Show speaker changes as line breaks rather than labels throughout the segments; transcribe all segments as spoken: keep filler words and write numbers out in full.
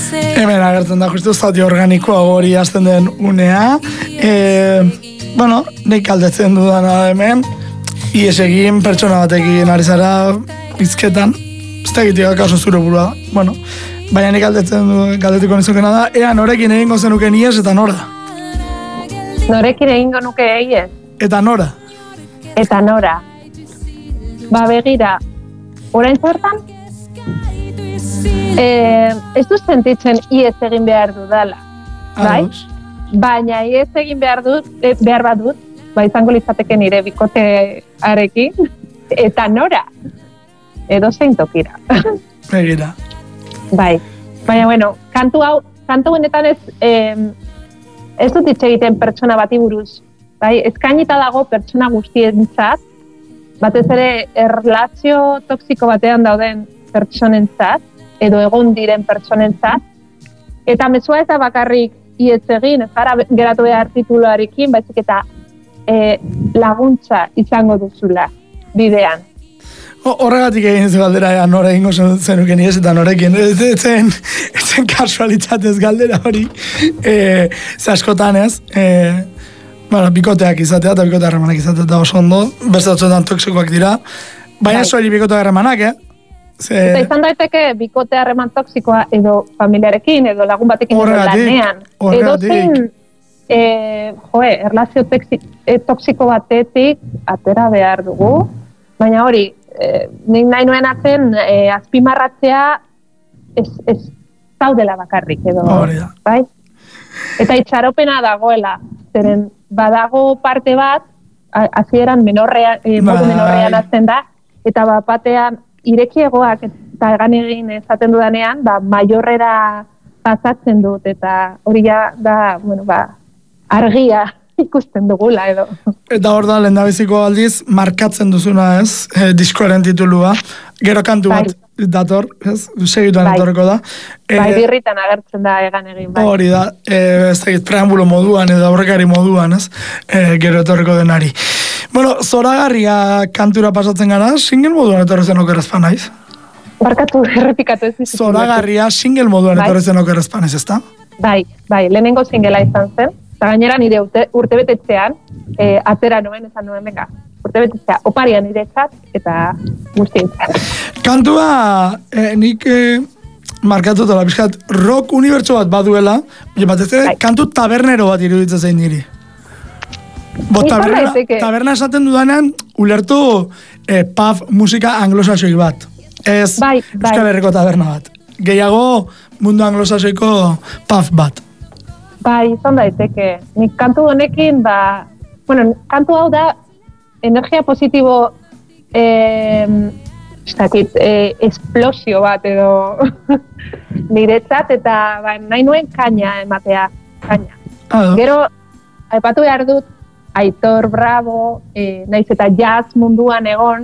Hemen agertzen da justu zati organikoa hori hasten den unea. E, bueno, nik aldetzen dudana hemen, ies egin pertsona batekin ari zara bizketan, ez da egitea kaso zure burua. Bueno, baina nik aldetzen du, galdetiko nizukena da, ea norekin egingo zenuken ies eta nora?
Norekin egingo nuke ies?
Eta nora?
Eta nora. Ba begira, orain zertan? Eh, ez du sentitzen ies egin behar dudala, bai? Baina ies egin behar dut, eh, behar bat dut, ba izango litzateke nire bikotearekin, eta nora, edo zein tokira.
Begira.
Bai, baina bueno, kantu hau, kantu honetan ez, eh, ez dut hitz egiten pertsona bati buruz, bai? Eskainita dago pertsona guztientzat, batez ere erlazio toksiko batean dauden pertsonentzat, edo egon diren pertsonentzat, eta mezua ez da bakarrik iez egin, ez gara geratu behar tituluarekin, baizik eta e, laguntza izango duzula bidean.
Horregatik egin ez galdera, ea nora egingo zenuken iez eta norekin, etzen kasualitatez galdera hori, e, ze askotan ez, e, bueno, bikoteak izatea eta bikote harremanak izatea eta oso ondo, beste batzuetan toksikoak dira, baina soili bikote harremanak, eh? Ze...
Eta izan daiteke bikote harreman toksikoa edo familiarekin, edo lagun batekin edo lanean. Edo zen, e, joe, erlazio e, toksiko batetik atera behar dugu, baina hori, e, nik nahi nuen atzen e, azpimarratzea ez, ez zaudela bakarrik edo, bai? Eta itxaropena dagoela, zeren badago parte bat, hasieran menorrean, e, modu menorrean azten da, eta bat batean irekiegoak eta egan egin esaten dudanean, ba, maiorrera pasatzen dut, eta hori da, bueno, ba, argia ikusten dugula edo.
Eta hor da, lehendabiziko aldiz, markatzen duzuna ez, e, diskoaren titulua, gero kantu bat bai. Dator, ez, segituan bai. Etorreko da.
E, bai, birritan agertzen da egan egin, bai.
Hori da, e, ez da, preambulo moduan edo aurrekari moduan, ez, e, gero etorreko denari. Bueno, zoragarria kantura pasatzen gara, single moduan etorrezen okerrezpan naiz?
Barkatu, errepikatu ez dizitzen.
Zoragarria single moduan bai. Etorrezen okerrezpan ez, ezta?
Bai, bai, lehenengo singela izan zen, eta gainera nire urte, urtebetetzean, e, atera nuen, esan nuen, venga, urtebetetzea oparian nire txat, eta guztientzat.
Kantua, eh, nik eh, markatu tola, bizkat, rock unibertso bat baduela, batez ere, bai. Kantu tabernero bat iruditzen zein niri. Bo, taberna, taberna esaten dudanean, ulertu eh, pub musika anglosaxoi bat. Ez
bai,
Euskal Herriko taberna bat. Gehiago mundu anglosaxoiko pub bat.
Bai, izan daiteke. Nik kantu honekin, ba... Bueno, kantu hau da, energia positibo, eh, estakit, eh, esplosio bat edo niretzat, eta ba, nahi nuen kaina ematea, kaina.
Ah,
Gero, aipatu behar dut, Aitor Bravo, eh, naiz eta jazz munduan egon,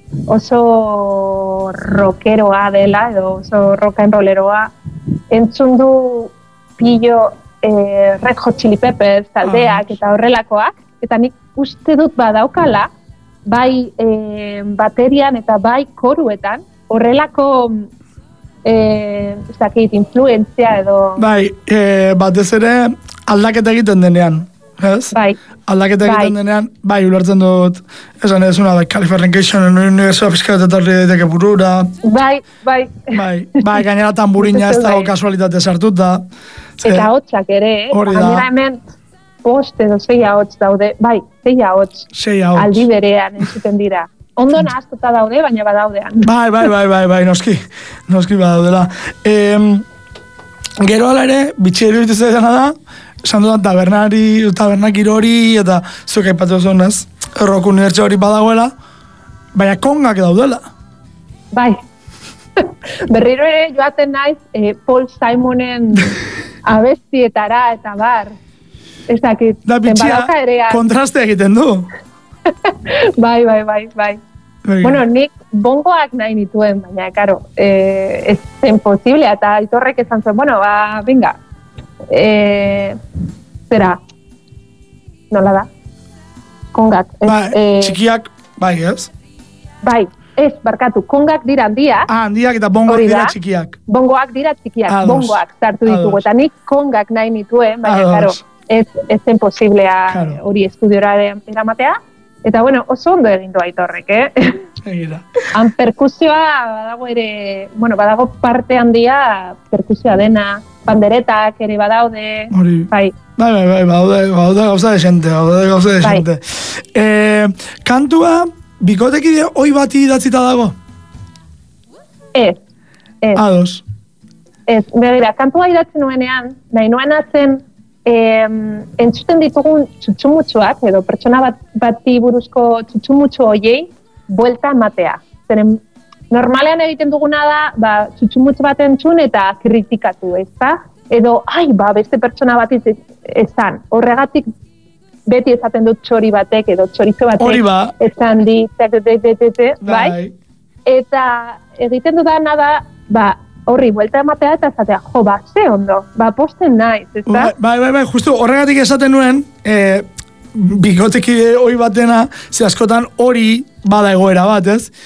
oso rockeroa dela, edo oso rock and rolleroa, entzun du pillo eh, Red Hot Chili Peppers taldeak eta horrelakoak, eta nik uste dut badaukala, bai eh, baterian eta bai koruetan, horrelako eh, ez dakit, influentzia edo...
Bai, eh, batez ere aldaketa egiten denean. Ez?
Bai.
Aldaketa egiten bai. Denean, bai, ulertzen dut, esan edizuna, bai, Californication, unibertsua fiskal eta daiteke burura.
Bai, bai.
Bai, bai, gainera tamburina ez dago kasualitate sartuta.
Eta hotxak ere, eh? Gainera hemen, post edo zei ahots daude, bai, zei ahots.
Zei ahots.
Aldi berean entzuten dira. Ondo nahaztuta daude, baina badaudean.
Bai, bai, bai, bai, bai, noski, noski badaudela. Eh, gero ala ere, bitxi iruditu zaidana da, esan dudan tabernari, tabernak irori, eta zuek aipatu zonez, rock unibertsio hori badagoela, baina kongak daudela.
Bai. Berriro ere joaten naiz eh, Paul Simonen abestietara eta bar. Ez dakit.
Da bitxia kontraste egiten du.
Bai, bai, bai, bai.
Bai.
Bueno, nik bongoak nahi nituen, baina, karo, eh, ez zen posible, eta Aitorrek esan zuen, bueno, ba, venga, Eh, zera, nola da? Kongak.
Bai, eh, txikiak, bai, ez?
Bai, ez, barkatu, kongak dira handiak.
Ah, handiak eta bongoak dira txikiak.
Bongoak dira txikiak,
Ados.
bongoak sartu ditugu. Eta nik kongak nahi nituen, baina,
Ados.
karo, ez, ez zen posiblea
Claro.
hori estudiora eramatea. Eta, bueno, oso ondo egin du Aitorrek, eh?
Egira.
Han perkusioa badago ere, bueno, badago parte handia perkusioa dena, panderetak ere badaude,
Hori.
bai.
Bai, bai, bai, baude, baude gauza desente, baude gauza desente. Bai. Eh, kantua, bikotekide oi bati idatzita dago?
Ez, ez.
Ados.
Ez, begira, kantua idatzen nuenean, nahi nuena zen, eh, entzuten ditugun txutxumutxuak, edo pertsona bat, bati buruzko txutxumutxu hoiei, buelta ematea. Zeren, normalean egiten duguna da, ba, txutxumutxu bat entzun eta kritikatu, ez da? Edo, ai, ba, beste pertsona bat ez, ezan. Horregatik beti esaten dut txori batek, edo txorizo batek.
Hori ba.
Ezan di, bai? Eta egiten dudana da, ba, horri buelta ematea eta esatea, jo, ba, ze ondo, ba, posten naiz, ez da?
Bai, bai, bai, justu horregatik esaten nuen, eh, bikotekide oi batena, ze askotan hori bada egoera bat, ez?